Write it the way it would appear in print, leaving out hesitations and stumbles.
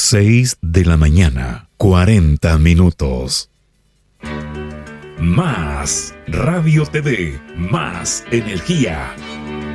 6 de la mañana, 40 minutos. Más Radio TV, más energía.